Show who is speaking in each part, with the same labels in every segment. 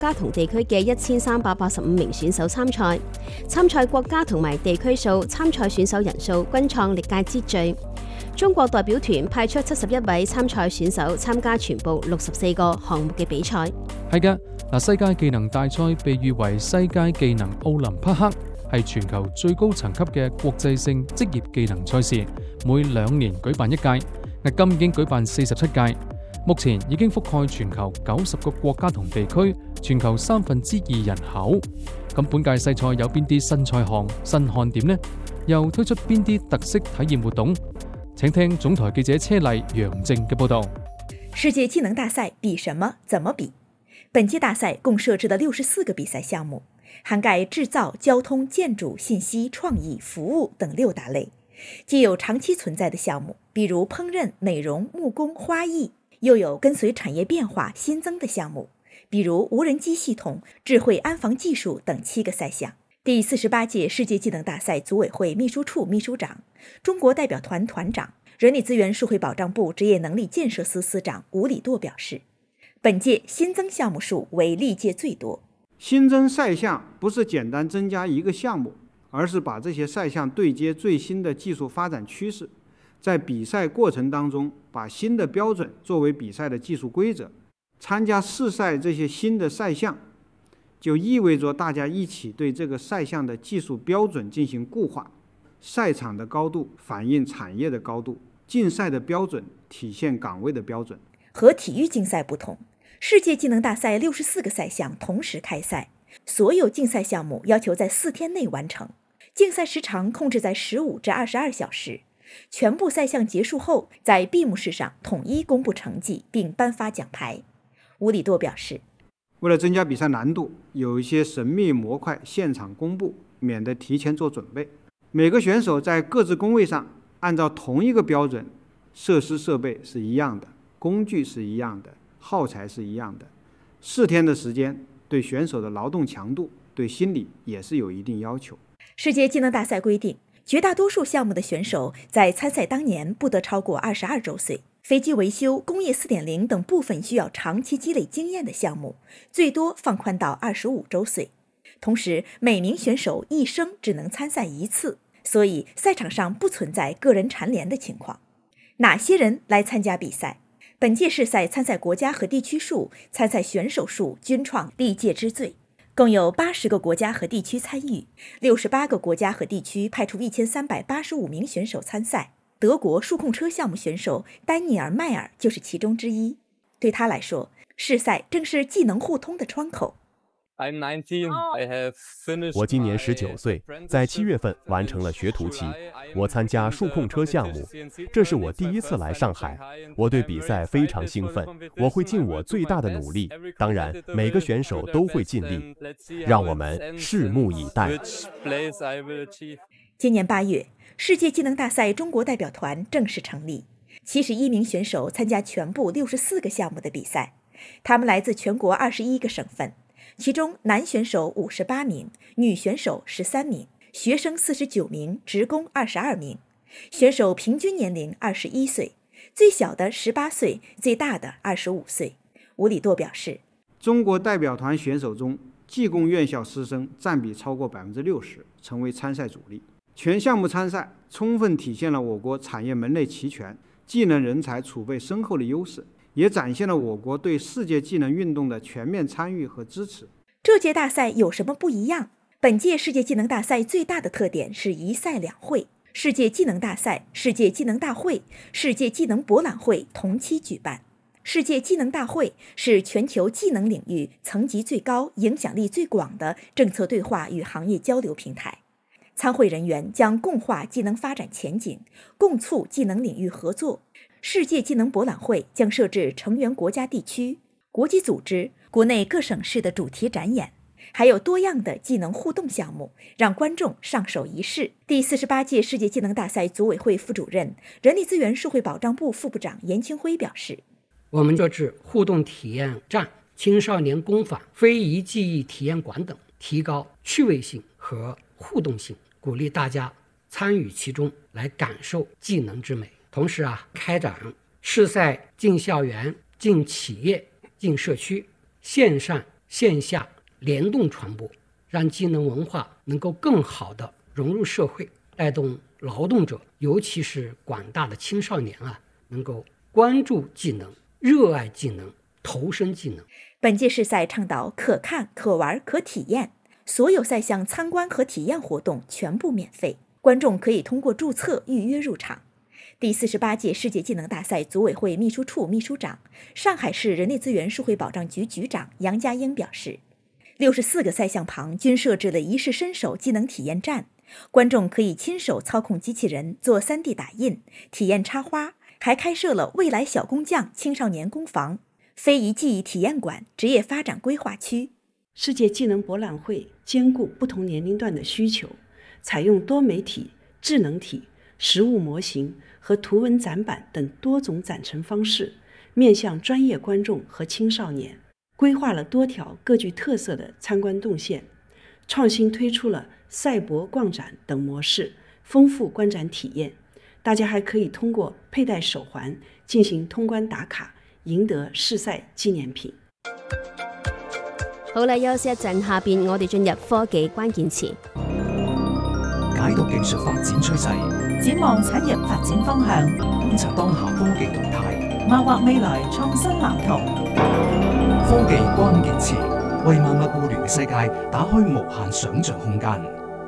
Speaker 1: 家同地區嘅1385名選手參賽，參賽國家同埋地區數、參賽選手人數均創歷屆之最。中國代表團派出71位參賽選手參加全部64個項目嘅比賽。
Speaker 2: 係嘅，世界技能大賽被譽為世界技能奧林匹克，係全球最高層級嘅國際性職業技能賽事，每2年舉辦一屆。今已經舉辦47屆，目前已經覆蓋全球90個國家同地區，全球2/3人口。咁本屆世賽有邊啲新賽項、新看點呢？又推出邊啲特色體驗活動？請聽總台記者車麗、楊靜嘅報道。
Speaker 3: 世界技能大賽比什麼？怎麼比？本屆大賽共設置了64個比賽項目，涵蓋製造、交通、建築、信息、創意、服務等6大類。既有長期存在的項目，比如烹飪、美容、木工、花藝，又有跟隨產業變化新增的項目，比如無人機系統、智慧安防技術等7個賽項。第48屆世界技能大賽組委會秘書處秘書長、中國代表團團長、人力資源社會保障部職業能力建設司司長吳禮舵表示，本屆新增項目數為歷屆最多。
Speaker 4: 新增賽項不是簡單增加一個項目，而是把這些賽項對接最新的技術發展趨勢，在比賽過程當中把新的標準作為比賽的技術規則。參加試賽這些新的賽項，就意味着大家一起對這個賽項的技術標準進行固化。賽場的高度反映產業的高度，競賽的標準體現崗位的標準。
Speaker 3: 和體育競賽不同，世界技能大賽64個賽項同時開賽，所有競賽項目要求在4天內完成。競賽時長控制在15至22小時，全部賽項結束後，在閉幕式上統一公布成績並頒發獎牌。吳禮舵表示，
Speaker 4: 為了增加比賽難度，有一些神秘模塊現場公布，免得提前做準備。每個選手在各自工位上按照同一個標準，設施設備是一樣的，工具是一樣的，耗材是一樣的。4天的時間對選手的勞動強度、對心理也是有一定要求。
Speaker 3: 世界技能大賽規定，絕大多數項目的選手在參賽當年不得超過22周歲。飛機維修、工業4.0等部分需要長期積累經驗的項目，最多放寬到25周歲。同時，每名選手一生只能參賽一次，所以賽場上不存在個人蟬聯的情況。哪些人來參加比賽？本屆試賽參賽國家和地區數、參賽選手數均創歷屆之最。共有80個國家和地區參與，68個國家和地區派出1385名選手參賽。德國數控車項目選手丹尼爾·邁爾就是其中之一。對他來說，試賽正是技能互通的窗口。
Speaker 5: 我今年19歲，在7月份完成了學徒期。我參加數控車項目，這是我第一次來上海。我對比賽非常興奮，我會盡我最大的努力。當然，每個選手都會盡力。讓我們拭目以待。
Speaker 3: 今年8月，世界技能大賽中國代表團正式成立，71名選手參加全部64個項目的比賽，他們來自全國21個省份。其中男選手58名，女選手13名，學生49名，職工22名。選手平均年齡21歲，最小的18歲，最大的25歲。吳禮舵表示，
Speaker 4: 中國代表團選手中，技工院校師生佔比超過60%，成為參賽主力。全項目參賽，充分體現了我國產業門類齊全、技能人才儲備深厚的優勢，也展現了我國對世界技能運動的全面參與和支持。
Speaker 3: 這屆大賽有什麼不一樣？本屆世界技能大賽最大的特點是一賽兩會，世界技能大賽、世界技能大會、世界技能博覽會同期舉辦。世界技能大會是全球技能領域層級最高、影響力最廣的政策對話與行業交流平台。參會人員將共話技能發展前景，共促技能領域合作。世界技能博覽會將設置成員國家地區、國際組織、國內各省市的主題展演，還有多樣的技能互動項目，讓觀眾上手一試。第48屆世界技能大賽組委會副主任、人力資源社會保障部副部長嚴清輝表示，
Speaker 6: 我們設置互動體驗站、青少年工坊、非遺技藝體驗館等，提高趣味性和互動性，鼓勵大家參與其中，來感受技能之美。同時開展試賽進校園、進企業、進社區、線上线下联动传播，让技能文化能够更好地融入社会，带动劳动者，尤其是广大的青少年能够关注技能、热爱技能、投身技能。
Speaker 3: 本届世赛倡导可看、可玩、可体验，所有赛项参观和体验活动全部免费，观众可以通过注册预约入场。第48届世界技能大赛组委会秘书处秘书长、上海市人力资源社会保障局局长杨家英表示，64个赛项旁均设置了一试身手技能体验站，观众可以亲手操控机器人做3D 打印，体验插花，还开设了未来小工匠青少年工坊、非遗技艺体验馆、职业发展规划区。
Speaker 7: 世界技能博览会兼顾不同年龄段的需求，采用多媒体、智能体、实物模型和图文展板等多种展陈方式，面向专业观众和青少年，规划了多条各具特色的参观动线，创新推出了赛博逛展等模式，丰富观展体验。大家还可以通过佩戴手环进行通關打卡，贏得世賽紀念品。
Speaker 1: 好啦，休息一陣，下邊我哋進入科技關鍵詞，
Speaker 8: 解讀技術發展趨勢，
Speaker 9: 展望產業發展方向，
Speaker 8: 觀察當下科技動態，
Speaker 9: 謀劃未來創新藍圖。
Speaker 8: 科技關鍵詞為萬物互聯嘅世界打開無限想像空間。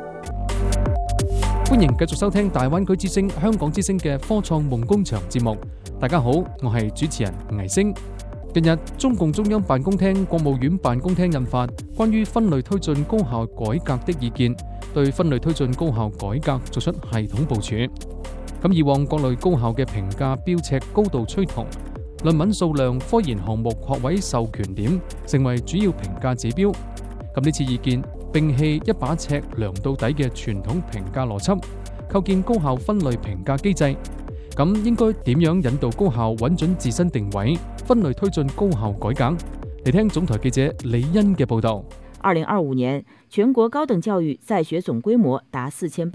Speaker 2: 歡迎繼續收聽大灣區之聲、香港之聲嘅科創夢工場節目。大家好，我係主持人倪星。近日，中共中央辦公廳、國務院辦公廳印發關於分類推進高校改革的意見，對分類推進高校改革作出系統部署。咁以往各類高校嘅評價標尺高度趨同，論文數量、科研項目、學位授權點成為主要評價指標。咁呢次意見摒棄一把尺量到底嘅傳統評價邏輯，構建高校分類評價機制。咁應該點樣引導高校揾準自身定位，分類推進高校改革？嚟聽總台記者李欣嘅報導。
Speaker 10: 2025年，全國高等教育在學總規模達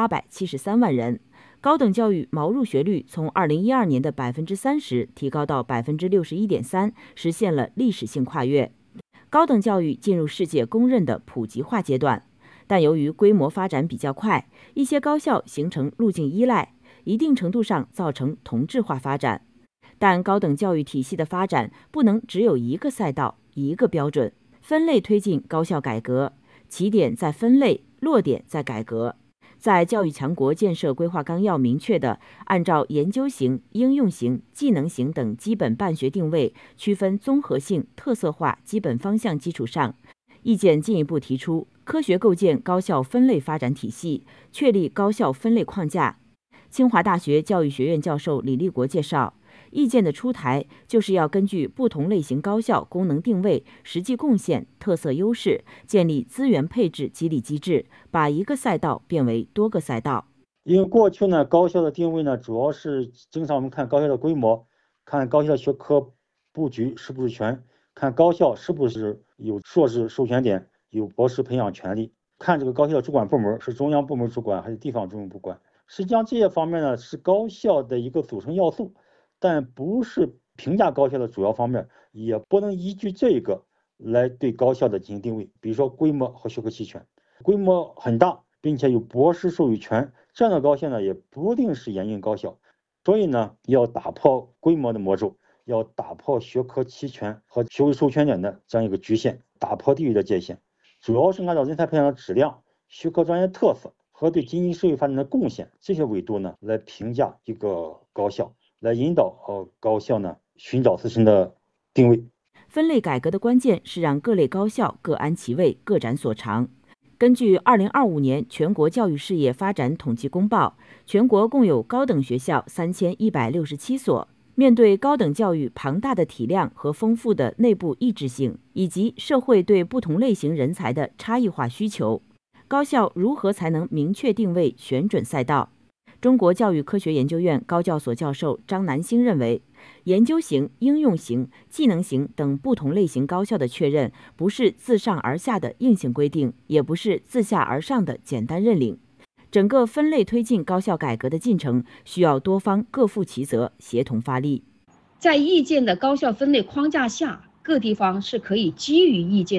Speaker 10: 4873萬人，高等教育毛入學率從2012年的30%提高到61.3%，實現了歷史性跨越。高等教育進入世界公認的普及化階段，但由於規模發展比較快，一些高校形成路徑依賴，一定程度上造成同質化發展。但高等教育體系的發展不能只有一個賽道、一個標準，分類推進高校改革，起點在分類，落點在改革。在教育強國建設規劃綱要明確的按照研究型、應用型、技能型等基本辦學定位，區分綜合性、特色化基本方向基礎上，意見進一步提出科學構建高校分類發展體系，確立高校分類框架。清華大學教育學院教授李立國介紹，意見的出台就是要根據不同類型高校功能定位、實際貢獻、特色優勢，建立資源配置激勵機制，把一個賽道變為多個賽道。
Speaker 11: 因為過去呢，高校的定位呢，主要是經常我們看高校的規模，看高校學科布局是不是全，看高校是不是有碩士授權點，有博士培養權利，看這個高校的主管部門是中央部門主管還是地方主管部管。實際上這些方面呢，是高校的一個組成要素，但不是評價高校的主要方面，也不能依據這個來對高校的進行定位。比如說規模和學科齊全，規模很大並且有博士授予權，這樣的高校呢，也不一定是研究高校。所以呢，要打破規模的魔咒，要打破學科齊全和學位授權點的這樣一個局限，打破地域的界限，主要是按照人才培養的質量、學科專業特色和對經濟社會發展的貢獻這些維度呢，來評價一個高校，來引導高校呢尋找自身的定位。
Speaker 10: 分類改革的關鍵是讓各類高校各安其位，各展所長。根據2025年全國教育事業發展統計公報，全國共有高等學校3167所。面對高等教育龐大的體量和豐富的內部異質性，以及社會對不同類型人才的差異化需求，高校如何才能明確定位、選準賽道？中國教育科學研究院高教所教授張南星認為，研究型、應用型、技能型等不同類型高校的確認，不是自上而下的硬性規定，也不是自下而上的簡單認領。整個分類推進高校改革的進程，需要多方各負其責，協同發力。
Speaker 12: 在意見的高校分類框架下，各地方是可以基於意見的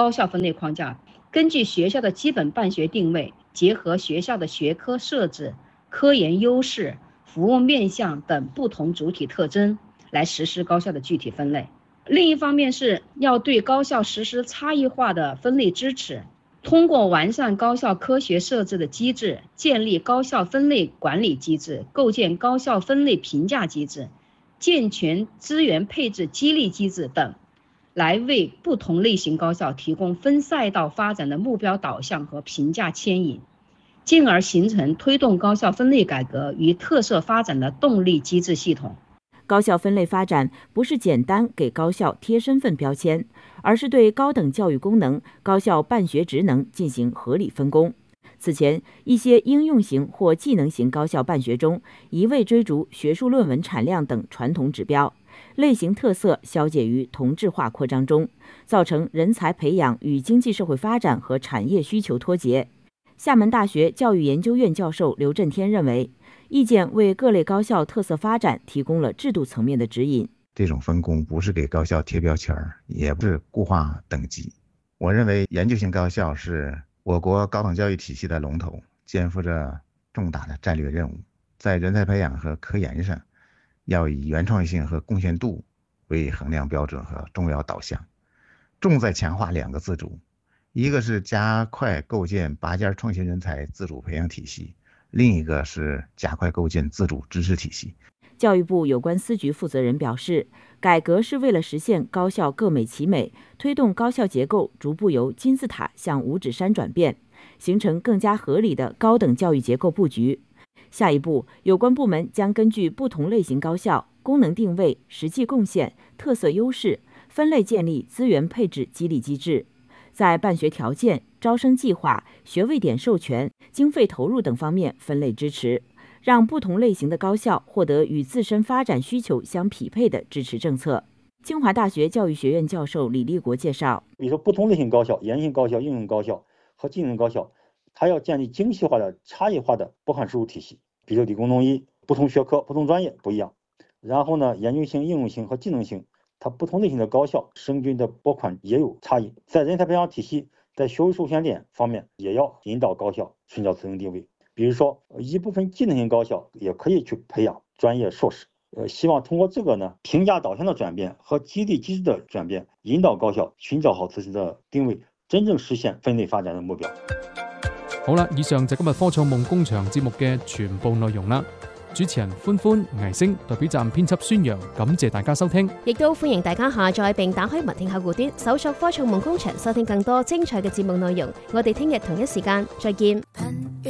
Speaker 12: 高校分类框架，根据学校的基本办学定位，结合学校的学科设置、科研优势、服务面向等不同主体特征来实施高校的具体分类。另一方面是要对高校实施差异化的分类支持，通过完善高校科学设置的机制，建立高校分类管理机制，构建高校分类评价机制，健全资源配置激励机制等，来为不同类型高校提供分赛道发展的目标导向和评价牵引，进而形成推动高校分类改革与特色发展的动力机制系统。
Speaker 10: 高校分类发展不是简单给高校贴身份标签，而是对高等教育功能、高校办学职能进行合理分工。此前，一些应用型或技能型高校办学中，一味追逐学术论文产量等传统指标，类型特色消解于同质化扩张中，造成人才培养与经济社会发展和产业需求脱节。厦门大学教育研究院教授刘振天认为，意见为各类高校特色发展提供了制度层面的指引。
Speaker 13: 这种分工不是给高校贴标签，也不是固化等级。我认为研究型高校是我国高等教育体系的龙头，肩负着重大的战略任务，在人才培养和科研上，要以原创性和贡献度为衡量标准和重要导向，重在强化两个自主，一个是加快构建拔尖创新人才自主培养体系，另一个是加快构建自主知识体系。
Speaker 10: 教育部有关司局负责人表示，改革是为了实现高校各美其美，推动高校结构逐步由金字塔向五指山转变，形成更加合理的高等教育结构布局。下一步，有关部门将根据不同类型高校、功能定位、实际贡献、特色优势，分类建立资源配置激励机制，在办学条件、招生计划、学位点授权、经费投入等方面分类支持，让不同类型的高校获得与自身发展需求相匹配的支持政策。清华大学教育学院教授李立国介绍，
Speaker 11: 比如说不同类型高校、研性高校、应用高校和技能高校，它要建立精细化的差异化的拨款收入体系。比如理工农医，不同学科不同专业不一样，然后呢，研究型、应用型和技能型，它不同类型的高校生均的拨款也有差异。在人才培养体系，在学位授权点方面，也要引导高校寻找自身定位。比如说，一部分技能型高校也可以去培养专业硕士。希望通过这个呢，评价导向的转变和激励机制的转变，引导高校寻找好自身的定位，真正实现分类發展嘅目標。
Speaker 2: 好啦，以上就今日科創夢工場節目嘅全部內容啦。主持人歡歡、倪星代表站編輯孫陽，感謝大家收聽。
Speaker 1: 亦都歡迎大家下載並打開文聽客戶端，搜索科創夢工場，收聽更多精彩嘅節目內容。我哋聽日同一時間再見。